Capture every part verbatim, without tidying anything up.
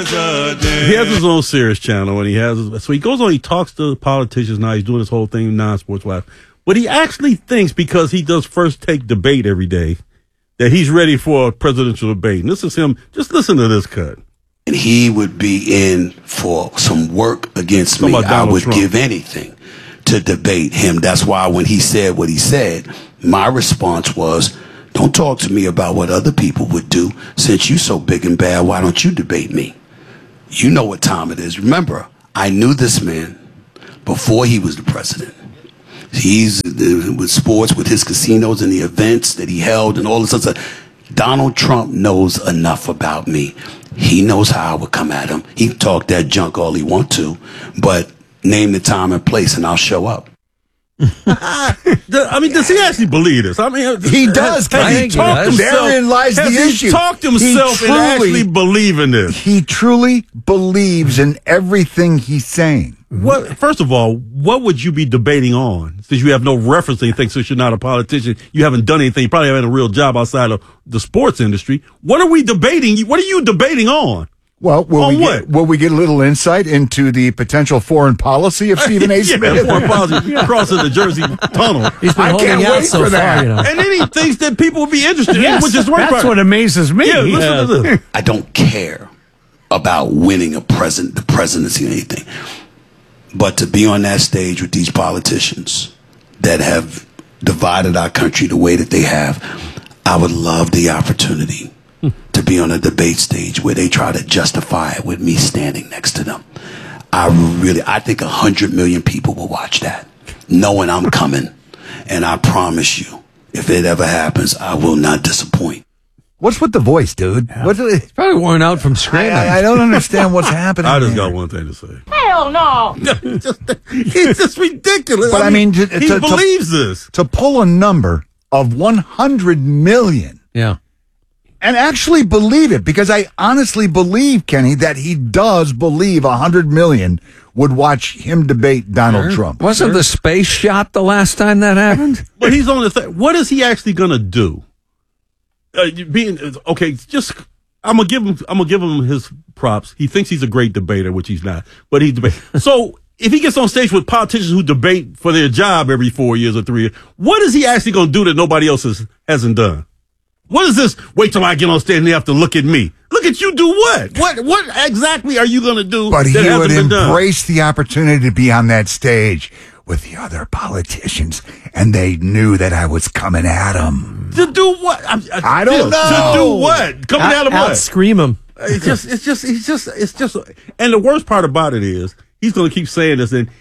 president. He has his own Sirius channel, and he has so he goes on. He talks to politicians now. He's doing this whole thing non-sports wise, but he actually thinks because he does First Take debate every day that he's ready for a presidential debate. And this is him. Just listen to this cut. And he would be in for some work against me. I would Trump. give anything to debate him. That's why when he said what he said, my response was, don't talk to me about what other people would do. Since you so big and bad, why don't you debate me? You know what time it is. Remember, I knew this man before he was the president. He's with sports, with his casinos and the events that he held and all this other stuff. Donald Trump knows enough about me. He knows how I would come at him. He can talk that junk all he wants to, but name the time and place and I'll show up. I mean, does he actually believe this? I mean, he does. Has, has he talked himself? Therein lies the has issue. He talked himself he truly, and actually believe in this. He truly believes in everything he's saying. What? First of all, what would you be debating on? Since you have no reference to anything, since you're not a politician, you haven't done anything, you probably haven't had a real job outside of the sports industry. What are we debating? What are you debating on? Well, will, on we what? Get, will we get a little insight into the potential foreign policy of Stephen A. Smith? Yeah, foreign policy crossing the Jersey Tunnel. He's been I holding can't out wait so for that. far, you know. And then he thinks that people would be interested yes, in, which is that's part. what amazes me. Yeah, listen Yeah. to this. I don't care about winning a president, the presidency or anything. But to be on that stage with these politicians that have divided our country the way that they have, I would love the opportunity to be on a debate stage where they try to justify it with me standing next to them. I really, I think a hundred million people will watch that, knowing I'm coming. And I promise you, if it ever happens, I will not disappoint. What's with the voice, dude? Yeah. What's He's probably worn out from screaming. I, I don't understand what's happening. I just there. got one thing to say. Hell no. it's, just, it's just ridiculous. But I mean, to, he to, believes to, this. To pull a number of one hundred million. Yeah. And actually believe it, because I honestly believe, Kenny, that he does believe one hundred million would watch him debate Donald Sure. Trump. Wasn't Sure. the space shot the last time that happened? But he's on the thing. What is he actually going to do? Uh, being okay, just I'm gonna give him. I'm gonna give him his props. He thinks he's a great debater, which he's not. But he debate. So if he gets on stage with politicians who debate for their job every four years or three years, what is he actually going to do that nobody else has, hasn't done? What is this? Wait till I get on stage and they have to look at me. Look at you do what? What What exactly are you going to do But that he hasn't would been done? embrace the opportunity to be on that stage with the other politicians, and they knew that I was coming at them. To do what? I, I, I don't to, know. To do what? Coming out, at him out what? Scream him. It's just, it's just, it's just, it's just, and the worst part about it is he's going to keep saying this. And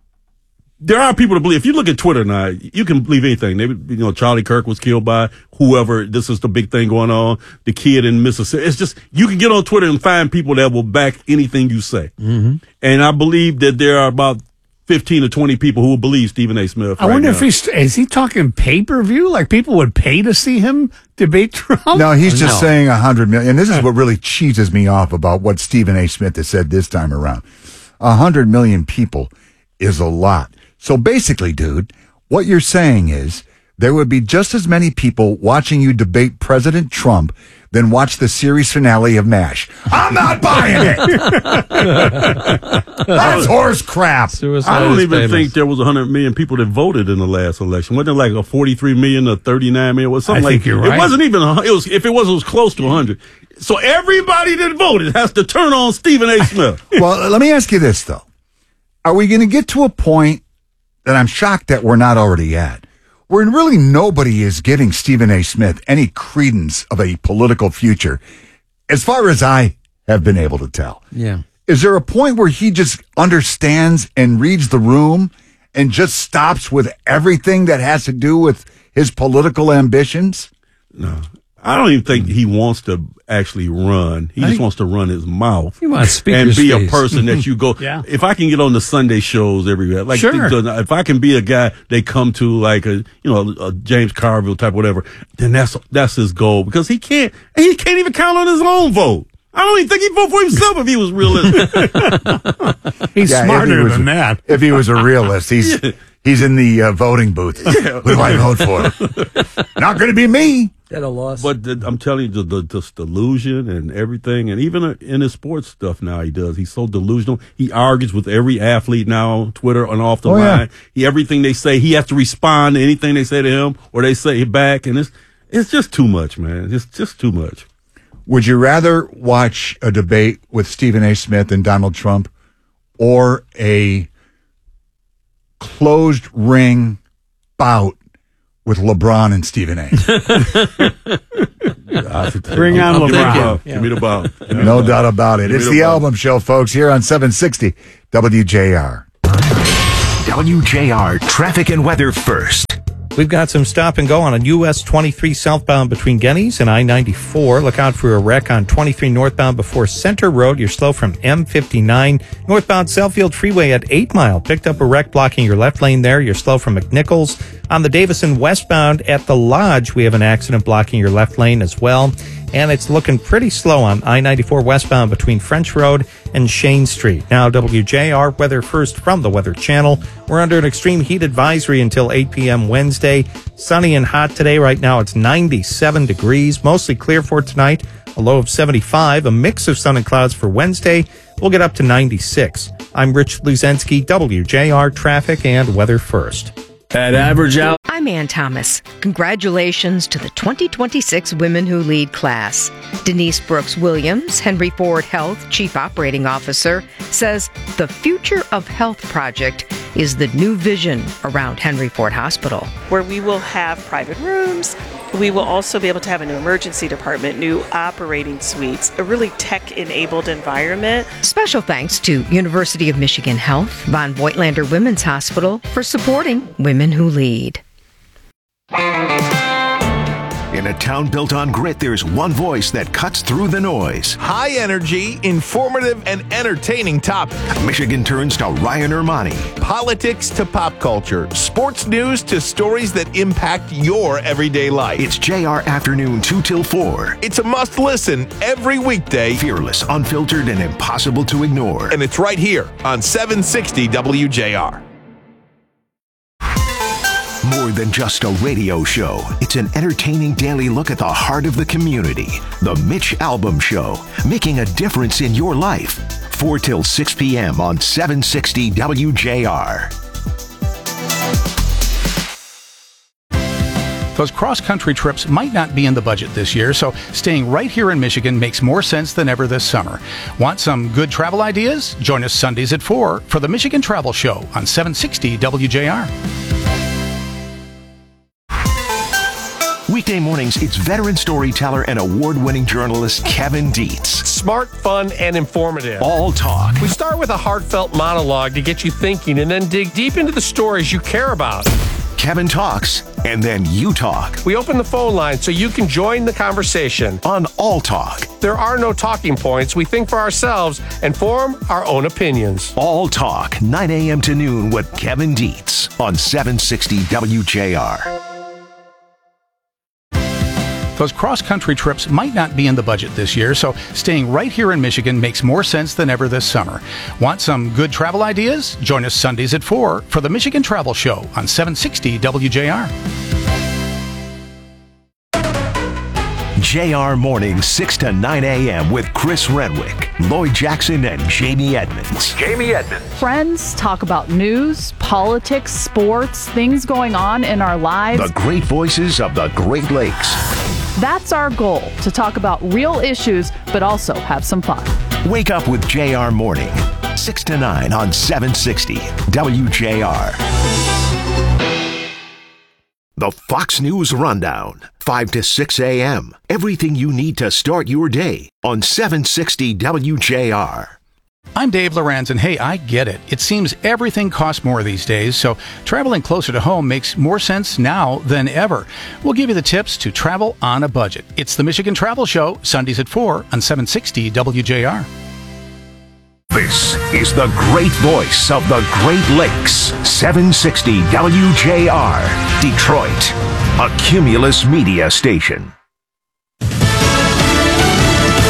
there are people to believe. If you look at Twitter now, you can believe anything. They, you know, Charlie Kirk was killed by whoever. This is the big thing going on. The kid in Mississippi. It's just you can get on Twitter and find people that will back anything you say. Mm-hmm. And I believe that there are about fifteen or twenty people who will believe Stephen A. Smith. I right wonder now. if he's is he talking pay per view? Like people would pay to see him debate Trump? No, he's just No. saying one hundred million. And this is what really cheeses me off about what Stephen A. Smith has said this time around. one hundred million people is a lot. So basically, dude, what you're saying is there would be just as many people watching you debate President Trump than watch the series finale of MASH. I'm not buying it. That's horse crap. Suicide I don't is even famous. think there was one hundred million people that voted in the last election. Wasn't it like a forty-three million or thirty-nine million or something I like think you're It right. wasn't even, a, it was, if it was, it was close to one hundred. So everybody that voted has to turn on Stephen A. Smith. Well, let me ask you this, though. Are we going to get to a point that I'm shocked that we're not already at, where really nobody is giving Stephen A. Smith any credence of a political future, as far as I have been able to tell? Yeah. Is there a point where he just understands and reads the room and just stops with everything that has to do with his political ambitions? No. I don't even think he wants to actually run. He I just think- wants to run his mouth. He wants speaker and be space. a person that you go. Yeah. If I can get on the Sunday shows everywhere, like Sure. the- if I can be a guy they come to, like a you know a James Carville type, whatever, then that's that's his goal because he can't he can't even count on his own vote. I don't even think he'd vote for himself if he was realistic. He's Yeah, if smarter he was than a- that. If he was a realist, he's he's in the uh, voting booth. Who do I vote for? Not going to be me. At a loss. But the, I'm telling you, the, the this delusion and everything, and even in his sports stuff now, he does. He's so delusional. He argues with every athlete now on Twitter and off the oh, line. Yeah. He everything they say, he has to respond to anything they say to him or they say back, and it's it's just too much, man. It's just too much. Would you rather watch a debate with Stephen A. Smith and Donald Trump, or a closed ring bout with LeBron and Stephen A? Bring on LeBron. Give me the ball. Give me No the ball. doubt about it. Give me It's the the ball. album show, folks, here on seven sixty W J R. W J R traffic and weather first. We've got some stop and go on U S twenty-three southbound between Gettys and I ninety-four. Look out for a wreck on twenty-three northbound before Center Road. You're slow from M fifty-nine. Northbound Southfield Freeway at eight mile. Picked up a wreck blocking your left lane there. You're slow from McNichols. On the Davison westbound at the Lodge, we have an accident blocking your left lane as well. And it's looking pretty slow on I ninety-four westbound between French Road and Shane Street. Now, W J R weather first from the Weather Channel. We're under an extreme heat advisory until eight p.m. Wednesday. Sunny and hot today. Right now, it's ninety-seven degrees. Mostly clear for tonight. A low of seventy-five. A mix of sun and clouds for Wednesday. We'll get up to ninety-six. I'm Rich Luzensky, W J R traffic and weather first. At average out. I'm Ann Thomas. Congratulations to the twenty twenty-six Women Who Lead class. Denise Brooks Williams, Henry Ford Health Chief Operating Officer, says the Future of Health project is the new vision around Henry Ford Hospital. Where we will have private rooms. We will also be able to have a new emergency department, new operating suites, a really tech-enabled environment. Special thanks to University of Michigan Health, Von Voigtlander Women's Hospital for supporting Women Who Lead. In a town built on grit, there's one voice that cuts through the noise. High energy, informative, and entertaining topic. Michigan turns to Ryan Ermani. Politics to pop culture. Sports news to stories that impact your everyday life. It's J R Afternoon two till four. It's a must listen every weekday. Fearless, unfiltered, and impossible to ignore. And it's right here on seven sixty W J R. More than just a radio show, it's an entertaining daily look at the heart of the community. The Mitch Albom Show, making a difference in your life. four till six p.m. on seven sixty W J R. Those cross-country trips might not be in the budget this year, so staying right here in Michigan makes more sense than ever this summer. Want some good travel ideas? Join us Sundays at four for the Michigan Travel Show on seven sixty W J R. Weekday mornings, it's veteran storyteller and award-winning journalist Kevin Dietz. Smart, fun, and informative. All talk. We start with a heartfelt monologue to get you thinking and then dig deep into the stories you care about. Kevin talks, and then you talk. We open the phone line so you can join the conversation. On All Talk. There are no talking points. We think for ourselves and form our own opinions. All Talk, nine a.m. to noon with Kevin Dietz on seven sixty W J R. Those cross-country trips might not be in the budget this year, so staying right here in Michigan makes more sense than ever this summer. Want some good travel ideas? Join us Sundays at four for the Michigan Travel Show on seven sixty W J R. J R Mornings, six to nine a.m. with Chris Renwick, Lloyd Jackson, and Jamie Edmonds. Jamie Edmonds. Friends talk about news, politics, sports, things going on in our lives. The great voices of the Great Lakes. That's our goal, to talk about real issues, but also have some fun. Wake up with J R Morning, six to nine on seven sixty W J R. The Fox News Rundown, five to six a.m. Everything you need to start your day on seven sixty W J R. I'm Dave Lorenz, and hey, I get it. It seems everything costs more these days, so traveling closer to home makes more sense now than ever. We'll give you the tips to travel on a budget. It's the Michigan Travel Show, Sundays at four on seven sixty W J R. This is the great voice of the Great Lakes, seven sixty W J R, Detroit, a Cumulus media station.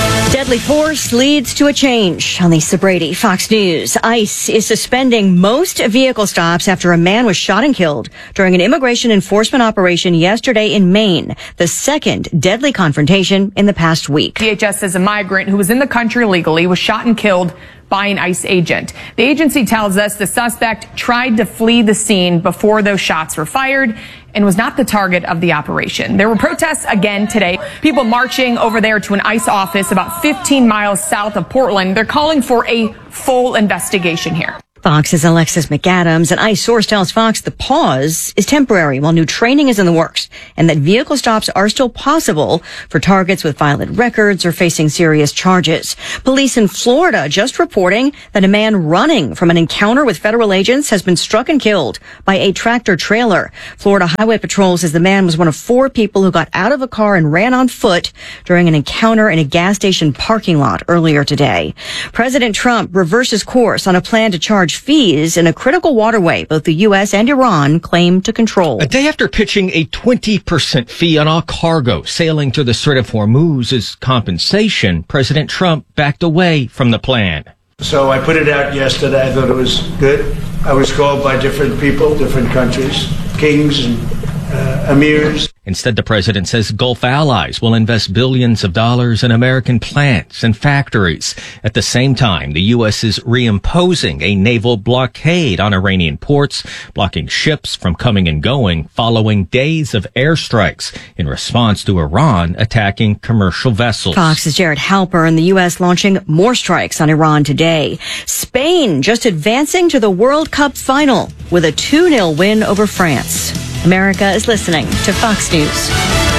Deadly force leads to a change. On Lisa Brady, Fox News. ICE is suspending most vehicle stops after a man was shot and killed during an immigration enforcement operation yesterday in Maine, the second deadly confrontation in the past week. D H S says a migrant who was in the country illegally was shot and killed by an ICE agent. The agency tells us the suspect tried to flee the scene before those shots were fired and was not the target of the operation. There were protests again today. People marching over there to an ICE office about fifteen miles south of Portland. They're calling for a full investigation here. Fox's Alexis McAdams. An ICE source tells Fox the pause is temporary while new training is in the works and that vehicle stops are still possible for targets with violent records or facing serious charges. Police in Florida just reporting that a man running from an encounter with federal agents has been struck and killed by a tractor trailer. Florida Highway Patrol says the man was one of four people who got out of a car and ran on foot during an encounter in a gas station parking lot earlier today. President Trump reverses course on a plan to charge fees in a critical waterway both the U S and Iran claim to control. A day after pitching a twenty percent fee on all cargo sailing through the Strait of Hormuz as compensation, President Trump backed away from the plan. So I put it out yesterday. I thought it was good. I was called by different people, different countries, kings and uh, emirs. Instead, the president says Gulf allies will invest billions of dollars in American plants and factories. At the same time, the U S is reimposing a naval blockade on Iranian ports, blocking ships from coming and going following days of airstrikes in response to Iran attacking commercial vessels. Fox's Jared Halper and the U S launching more strikes on Iran today. Spain just advancing to the World Cup final with a two nil win over France. America is listening to Fox News.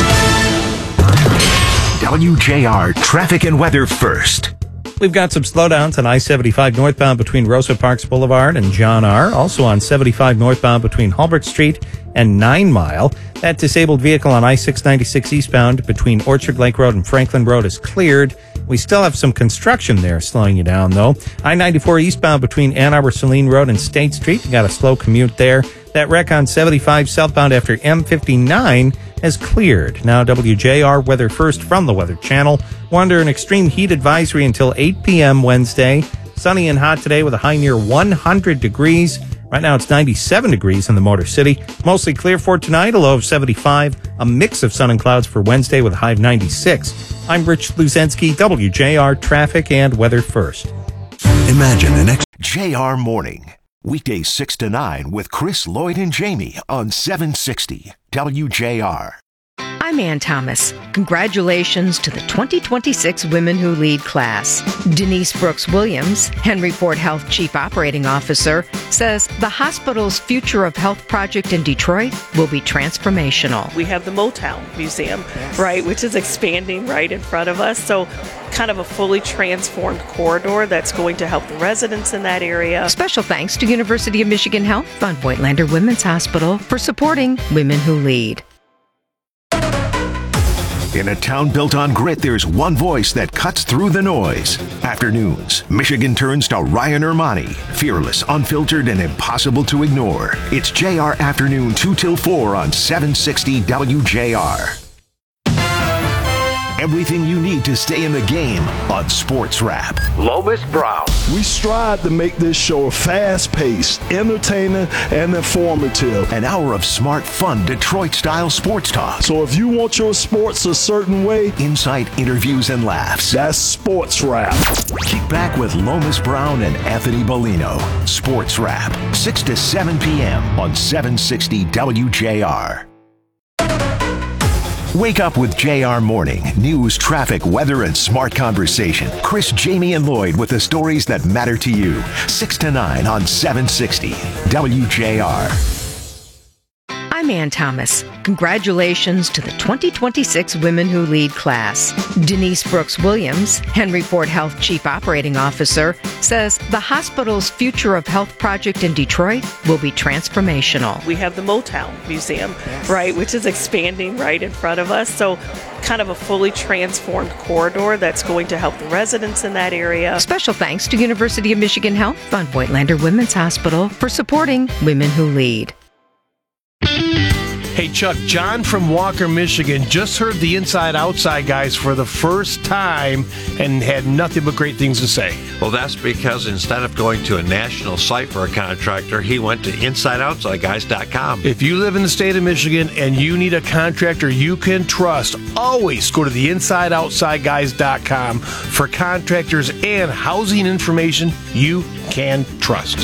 W J R traffic and weather first. We've got some slowdowns on I seventy-five northbound between Rosa Parks Boulevard and John R. Also on seventy-five northbound between Hulbert Street and Nine Mile. That disabled vehicle on I six ninety-six eastbound between Orchard Lake Road and Franklin Road is cleared. We still have some construction there slowing you down, though. I ninety-four eastbound between Ann Arbor Saline Road and State Street. You got a slow commute there. That wreck on seventy-five southbound after M fifty-nine has cleared. Now W J R weather first from the Weather Channel. We're under an extreme heat advisory until eight p.m. Wednesday. Sunny and hot today with a high near one hundred degrees. Right now it's ninety-seven degrees in the Motor City. Mostly clear for tonight, a low of seventy-five. A mix of sun and clouds for Wednesday with a high of ninety-six. I'm Rich Luzensky, W J R Traffic and Weather First. Imagine the next J R Morning. Weekdays six to nine with Chris, Lloyd, and Jamie on seven sixty W J R. I'm Ann Thomas. Congratulations to the twenty twenty-six Women Who Lead class. Denise Brooks Williams, Henry Ford Health Chief Operating Officer, says the hospital's Future of Health project in Detroit will be transformational. We have the Motown Museum, yes. right, which is expanding right in front of us. So kind of a fully transformed corridor that's going to help the residents in that area. Special thanks to University of Michigan Health Von Voigtlander Women's Hospital for supporting Women Who Lead. In a town built on grit, there's one voice that cuts through the noise. Afternoons, Michigan turns to Ryan Ermani. Fearless, unfiltered, and impossible to ignore. It's J R Afternoon two till four on seven sixty W J R. Everything you need to stay in the game on Sports Wrap. Lomas Brown. We strive to make this show fast-paced, entertaining, and informative. An hour of smart, fun, Detroit-style sports talk. So if you want your sports a certain way, insight, interviews, and laughs. That's Sports Wrap. Kick back with Lomas Brown and Anthony Bellino. Sports Wrap, six to seven p.m. on seven sixty W J R. Wake up with J R Morning. News, traffic, weather, and smart conversation. Chris, Jamie, and Lloyd with the stories that matter to you. six to nine on seven sixty W J R. I'm Ann Thomas. Congratulations to the twenty twenty-six Women Who Lead class. Denise Brooks Williams, Henry Ford Health Chief Operating Officer, says the hospital's Future of Health project in Detroit will be transformational. We have the Motown Museum, yes. right, which is expanding right in front of us. So kind of a fully transformed corridor that's going to help the residents in that area. Special thanks to University of Michigan Health Von Voigtlander Women's Hospital for supporting Women Who Lead. Hey, Chuck, John from Walker, Michigan, just heard the Inside Outside guys for the first time and had nothing but great things to say. Well, that's because instead of going to a national site for a contractor, he went to inside outside guys dot com. If you live in the state of Michigan and you need a contractor you can trust, always go to the inside outside guys dot com for contractors and housing information you can trust.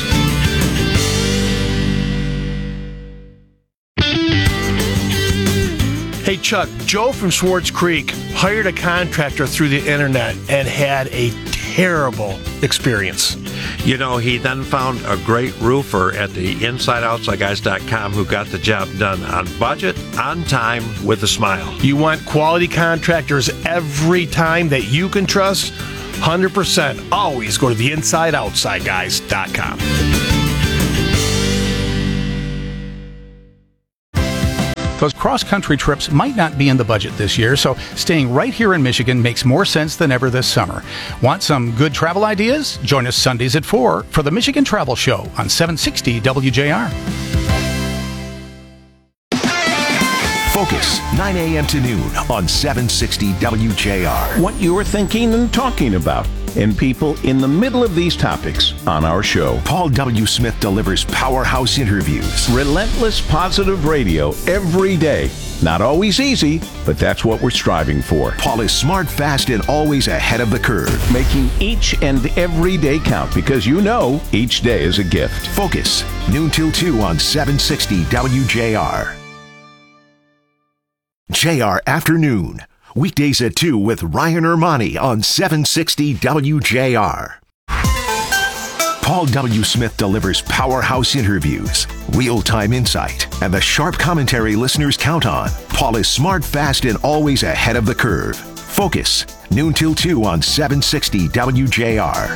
Hey, Chuck, Joe from Swartz Creek hired a contractor through the internet and had a terrible experience. You know, he then found a great roofer at the inside outside guys dot com who got the job done on budget, on time, with a smile. You want quality contractors every time that you can trust? one hundred percent. Always go to the inside outside guys dot com. Those cross-country trips might not be in the budget this year, so staying right here in Michigan makes more sense than ever this summer. Want some good travel ideas? Join us Sundays at four for the Michigan Travel Show on seven sixty W J R. Focus, nine a.m. to noon on seven sixty W J R. What you're thinking and talking about, and people in the middle of these topics on our show. Paul W. Smith delivers powerhouse interviews. Relentless positive radio every day. Not always easy, but that's what we're striving for. Paul is smart, fast, and always ahead of the curve. Making each and every day count because you know each day is a gift. Focus, noon till two on seven sixty W J R. J R Afternoon. Weekdays at two with Ryan Ermani on seven sixty W J R. Paul W. Smith delivers powerhouse interviews, real-time insight, and the sharp commentary listeners count on. Paul is smart, fast, and always ahead of the curve. Focus, noon till two on seven sixty W J R.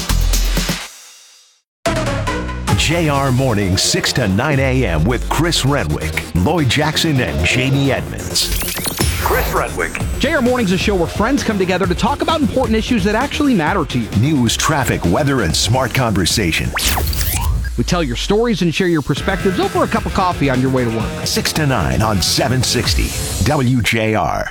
J R Mornings, six to nine a.m. with Chris Renwick, Lloyd Jackson, and Jamie Edmonds. Chris Renwick. J R Mornings, a show where friends come together to talk about important issues that actually matter to you. News, traffic, weather, and smart conversation. We tell your stories and share your perspectives over a cup of coffee on your way to work. six to nine on seven sixty W J R.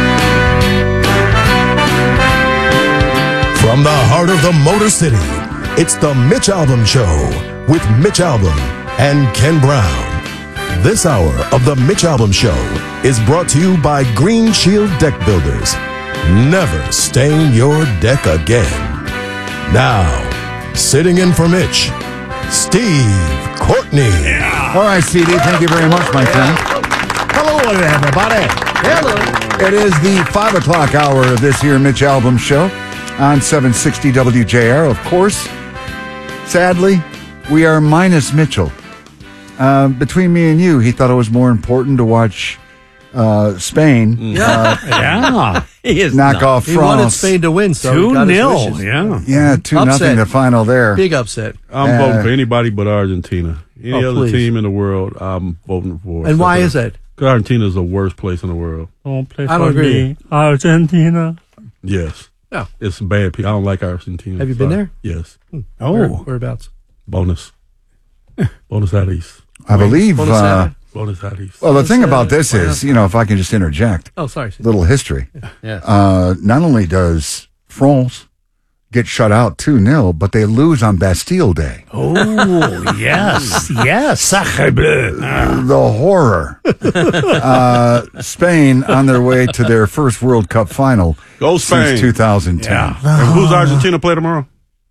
From the heart of the Motor City, it's the Mitch Albom Show with Mitch Albom and Ken Brown. This hour of the Mitch Albom Show is brought to you by Green Shield Deck Builders. Never stain your deck again. Now, sitting in for Mitch, Steve Courtney. Yeah. All right, C D, thank you very much, my friend. Hello, everybody. Hello. It is the five o'clock hour of this here Mitch Albom Show on seven sixty W J R. Of course, sadly, we are minus Mitchell. Uh, between me and you, he thought it was more important to watch uh, Spain. Yeah, uh, yeah. He is knock not. off He France. wanted Spain to win, so two nil. Yeah, yeah, two nothing the final there. Big upset. I'm Uh, voting for anybody but Argentina. Any Oh, other please. team in the world, I'm voting for. And why is that? Because Argentina is the worst place in the world. Don't play I don't for agree. me. Argentina. Yes. Yeah. It's bad people. I don't like Argentina. Have you been Sorry. there? Yes. Oh, Where, whereabouts? Bonus. Bonus Aires. I believe. Bonus Uh, Aires? Bonus Aires. well, the thing Bonus about Aires. this is, you know, if I can just interject, Oh, sorry. little history. Yes. Uh, not only does France get shut out two nil, but they lose on Bastille Day. Oh, yes, yes. Sacre bleu. The horror. uh, Spain on their way to their first World Cup final Go Spain. since two thousand ten. Yeah. And who's Argentina play tomorrow?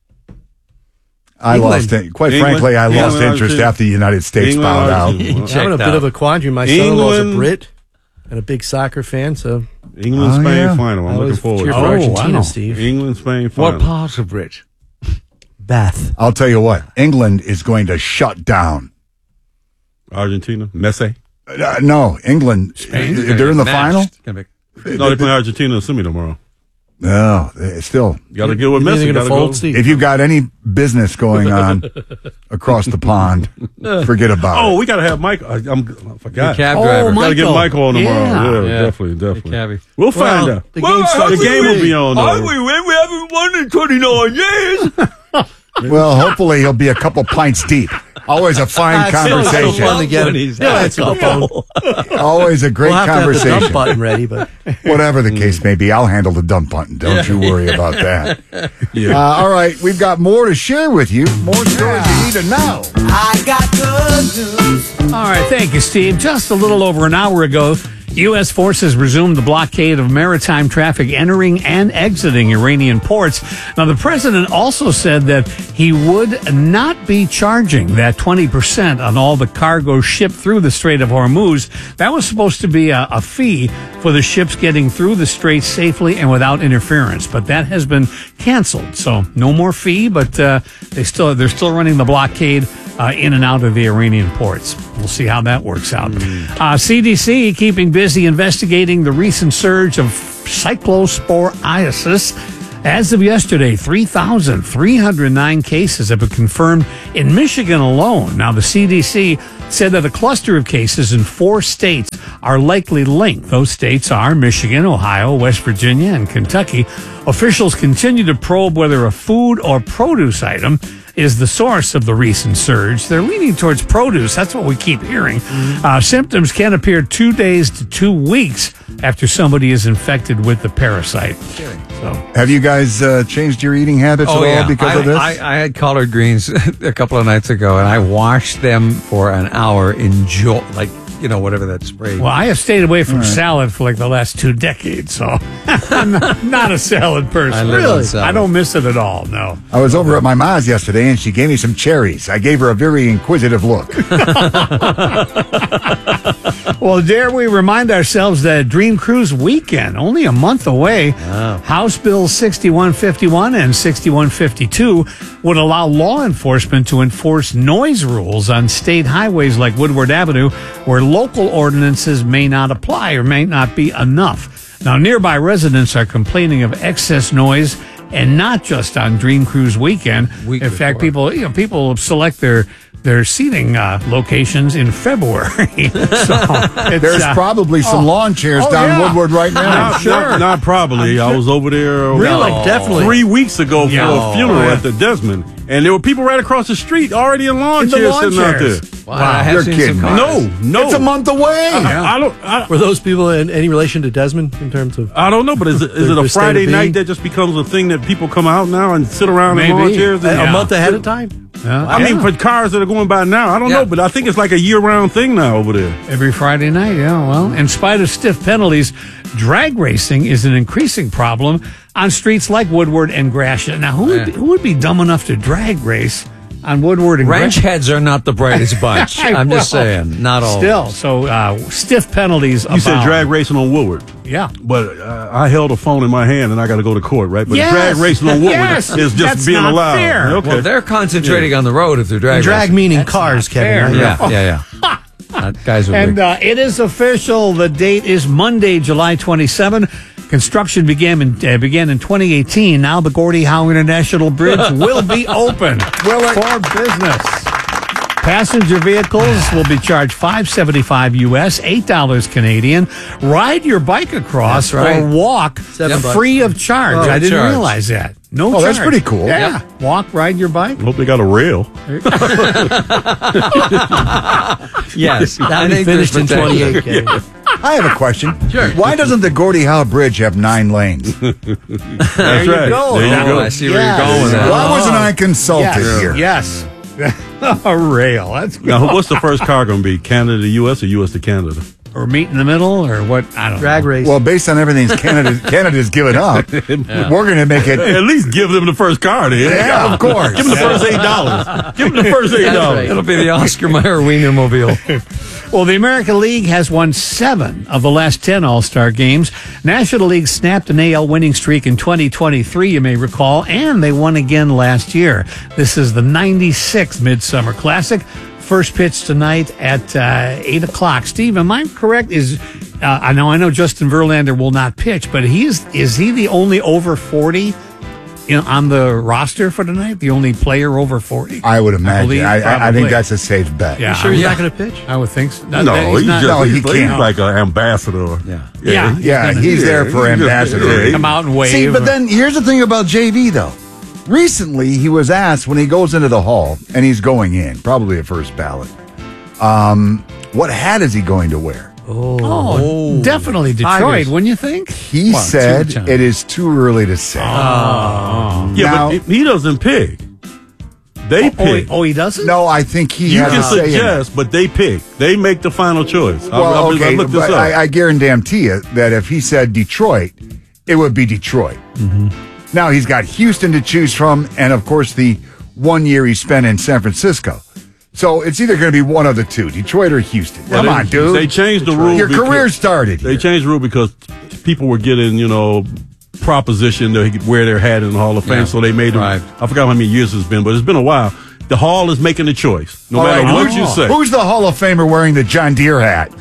I England. lost it. Quite England. frankly, I England, lost interest Argentina. after the United States England, bowed out. Argentina. I'm in a bit out. of a quandary. My son-in-law's a England. Brit and a big soccer fan, so England, Oh, Spain yeah. final. I'm I looking always forward cheer to for it. Argentina, wow. Steve. England, Spain final. What part of Brit? Bath. I'll tell you what, England is going to shut down. Argentina. Messi. Uh, no, England, they're in the final? No, they play Argentina and Simi tomorrow. No, they- still. Got to get with You think Messi. they're gonna Got to fold, go. Steve? If you've got any business going on across the pond, forget about Oh, it. we got to have Mike. I, I'm, I forgot. The cab Oh, driver. Got to get Michael. Michael on tomorrow. Yeah. Yeah, Yeah. definitely, definitely. cabbie. We'll find Well, out. the game starts- the game will be on. Are though. we win? We haven't won in twenty-nine years. Well, hopefully he'll be a couple pints deep Always a fine conversation. So fun to get him. He'll answer the phone. Always a great we'll have conversation. To have the dump button ready, but whatever the case may be, I'll handle the dump button. Don't you worry about that. Yeah. Uh, all right, we've got more to share with you. More stories you need to know. I got good news. All right, thank you, Steve. Just a little over an hour ago, U S forces resumed the blockade of maritime traffic entering and exiting Iranian ports. Now, the president also said that he would not be charging that twenty percent on all the cargo shipped through the Strait of Hormuz. That was supposed to be a, a fee for the ships getting through the strait safely and without interference, but that has been canceled. So no more fee, but uh, they still they're still running the blockade Uh, in and out of the Iranian ports. We'll see how that works out. Uh, C D C keeping busy investigating the recent surge of cyclosporiasis. As of yesterday, three thousand three hundred nine cases have been confirmed in Michigan alone. Now, the C D C said that a cluster of cases in four states are likely linked. Those states are Michigan, Ohio, West Virginia, and Kentucky. Officials continue to probe whether a food or produce item is the source of the recent surge. They're leaning towards produce. That's what we keep hearing. Mm-hmm. Uh, symptoms can appear two days to two weeks after somebody is infected with the parasite. So, have you guys uh, changed your eating habits oh, at yeah. all because I, of this? I, I had collard greens a couple of nights ago, and I washed them for an hour in jo- like, you know, whatever that spray. Well, I have stayed away from right. salad for like the last two decades, so I'm not, not a salad person. I really, salad. I don't miss it at all. No. I was over at my mom's yesterday, and she gave me some cherries. I gave her a very inquisitive look. Well, dare we remind ourselves that Dream Cruise weekend, only a month away. Wow. House Bills sixty-one fifty-one and sixty-one fifty-two would allow law enforcement to enforce noise rules on state highways like Woodward Avenue, where local ordinances may not apply or may not be enough. Now, nearby residents are complaining of excess noise, and not just on Dream Cruise weekend. Week in fact, before. people you know people select their their seating uh, locations in February. So there's uh, probably some oh, lawn chairs oh, down yeah. Woodward right now. Not, sure. not, not probably. Sure. I was over there really, uh, definitely. three weeks ago for yeah. a funeral oh, yeah. at the Desmond, and there were people right across the street already in lawn in chairs lawn sitting chairs. out there. Wow, wow. You're kidding. No, no, it's a month away. I, yeah. I don't. I, Were those people in any relation to Desmond in terms of? I don't know, but is it, is it a Friday night that just becomes a thing that people come out now and sit around Maybe. in lawn chairs? And, a yeah. month ahead of time. Yeah. I yeah. mean, for cars that are going by now, I don't yeah. know, but I think it's like a year-round thing now over there. Every Friday night, yeah. Well, in spite of stiff penalties, drag racing is an increasing problem on streets like Woodward and Gratiot. Now, who would, be, who would be dumb enough to drag race on Woodward and Ranch Gratiot? heads are not the brightest bunch. I'm just well, saying, not all. Still, so uh, stiff penalties. You abound. Said drag racing on Woodward. Yeah. But uh, I held a phone in my hand and I got to go to court, right? But yes. drag racing on Woodward yes. is just That's being not allowed. Fair. Okay. Well, they're concentrating yeah. on the road if they're drag and drag racing. meaning That's cars, Kevin. Right? Yeah, yeah, yeah. uh, guys and uh, it is official. The date is Monday, July twenty-seventh. Construction began in, uh, began in twenty eighteen. Now the Gordie Howe International Bridge will be open for business. Passenger vehicles will be charged five dollars and seventy-five cents U S, eight dollars Canadian. Ride your bike across right. or walk Seven free bucks. of charge. Oh, I didn't charge. realize that. No oh, charge. that's pretty cool. Yeah. Yep. Walk, ride your bike. I hope they got a rail. Yes. That be finished in twenty-eight K. I have a question. Sure. Why doesn't the Gordie Howe Bridge have nine lanes? That's there you right. go. There you oh, go. I see where yes. you're going with that. Why wasn't I consulted yes. here? Yes. A rail. That's good. Now, what's the first car going to be? Canada to U S or U S to Canada? Or meet in the middle, or what? I don't Drag know. race. Well, based on everything Canada, Canada's given up, yeah. we're going to make it. At least give them the first car, then. Yeah, of course. Give them the first eight dollars. Give them the first eight dollars. Right. It'll be the Oscar Mayer Wienermobile. Well, the American League has won seven of the last ten All-Star games. National League snapped an A L winning streak in twenty twenty-three, you may recall, and they won again last year. This is the ninety-sixth Midsummer Classic. First pitch tonight at uh, eight o'clock. Steve, am I correct? Is uh, I know I know Justin Verlander will not pitch, but he's is he the only over forty you know, on the roster for tonight? The only player over forty? I would imagine. I, I, I think that's a safe bet. Yeah, you sure he's yeah. not going to pitch? I would think so. No, no he's, not, just, no, he he's, can't. he's like an ambassador. Yeah. Yeah, yeah, yeah he's there for he's ambassador. Just, yeah, come out and wave. See, but then here's the thing about J V, though. recently he was asked when he goes into the hall, and he's going in, probably a first ballot, um, what hat is he going to wear? Oh, definitely Detroit, Tigers. wouldn't you think? He Well, said two-time. it is too early to say. Oh. Yeah, Now- but he doesn't pick. They Oh, pick. oh, he doesn't? No, I think he You has can a say in it. suggest, but they pick. They make the final choice. I- Well, I, I, okay, looked this but up. I, I guarantee you that if he said Detroit, it would be Detroit. Mm-hmm. Now he's got Houston to choose from, and of course the one year he spent in San Francisco. So it's either going to be one of the two, Detroit or Houston. Well, Come they, on, dude. They changed the rule. Your because- career started. They changed the rule because people were getting, you know, proposition to wear their hat in the Hall of Fame. Yeah. So they made them. Right. I forgot how many years it's been, but it's been a while. The Hall is making the choice, no All matter right, what who's- you say. Who's the Hall of Famer wearing the John Deere hat?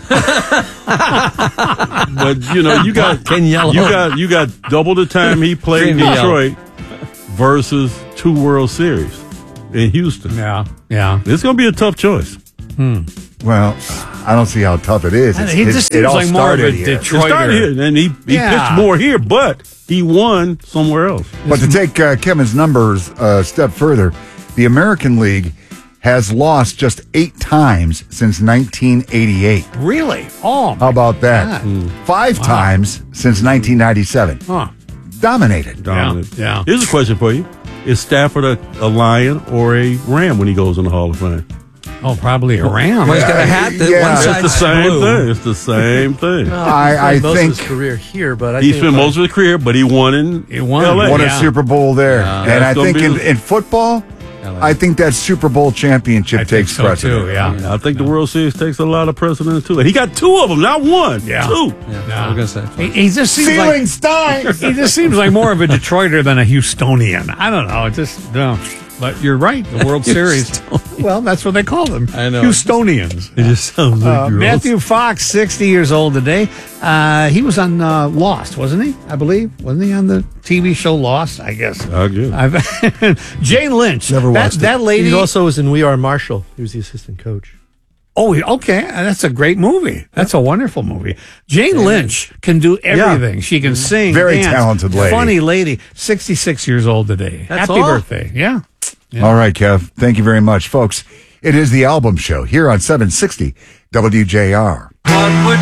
But you know, you got Ken Yellow. you got you got double the time he played in Green and yellow. Detroit versus two World Series in Houston. Yeah, yeah. It's going to be a tough choice. Well, I don't see how tough it is. It's- He it's- just it seems all like more of a started here. It started Detroiter. here, and he, he Yeah. pitched more here, but he won somewhere else. But to take uh, Kevin's numbers a step further, the American League has lost just eight times since nineteen eighty-eight. Really? Oh, How about that? God. Five Wow. times since nineteen ninety-seven. huh. Dominated. Dominant. yeah. Here's a question for you: is Stafford a, a Lion or a Ram when he goes in the Hall of Fame? Oh, probably a ram. Well, he's got a hat that Yeah. one It's side's the same blue. thing. It's the same thing. I, I Spent most think of his career here, but I He think spent if I- most of his career, but he won in He won. L A. won Yeah. a Super Bowl there. Yeah. And That's I gonna think be in, the- in football, L A. I think that Super Bowl championship I think takes so, precedent. too, yeah. I think the World Series takes a lot of precedence too. And he got two of them, not one. Yeah. Two. Yeah, I was going to say. He, he just seems Ceiling like Stein! he just seems like more of a Detroiter than a Houstonian. I don't know. It just no. But you're right. The World Series. Well, that's what they call them. I know. Houstonians. It just sounds like Uh, gross. Matthew Fox, sixty years old today. Uh, he was on uh, Lost, wasn't he? I believe. Wasn't he on the T V show Lost? I guess. I guess. I've, Jane Lynch. Never that, watched it. that lady. He also was in We Are Marshall. He was the assistant coach. Oh, okay. That's a great movie. That's a wonderful movie. Jane Lynch can do everything. She can sing, Very dance, talented lady. funny lady. sixty-six years old today. That's Happy all? birthday. Yeah. All right, Kev. Thank you very much, folks. It is the album show here on seven sixty W J R.